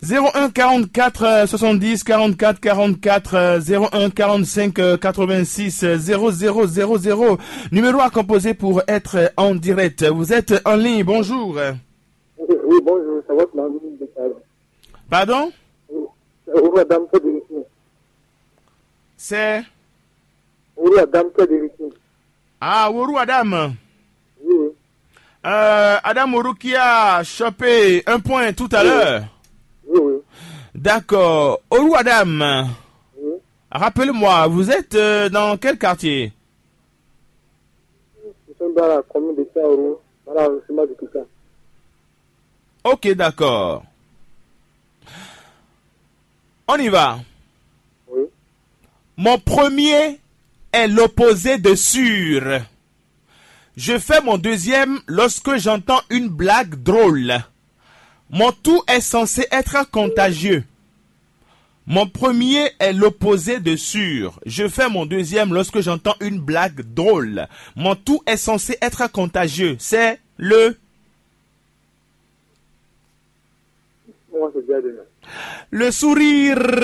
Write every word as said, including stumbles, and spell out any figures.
zéro un quarante-quatre soixante-dix quarante-quatre quarante-quatre zéro un quarante-cinq quatre-vingt-six zéro zéro zéro zéro. Numéro à composer pour être en direct. Vous êtes en ligne, bonjour. Oui, bonjour, ça va, Pardon? Oui, madame, c'est... Oui, Adam, Ah, Wourou Adam. Oui. Euh, Adam Wourou qui a chopé un point tout à Oui. l'heure. Oui, oui. D'accord. Wourou Adam, Oui. rappelez-moi, vous êtes euh, dans quel quartier? Nous sommes dans la commune de Saourou, dans l'arrondissement de Kika. Ok, d'accord. On y va. Oui. Mon premier est l'opposé de sûr. Je fais mon deuxième lorsque j'entends une blague drôle. Mon tout est censé être contagieux. Mon premier est l'opposé de sûr. Je fais mon deuxième lorsque j'entends une blague drôle. Mon tout est censé être contagieux. C'est le... Moi, c'est bien demain. Le sourire.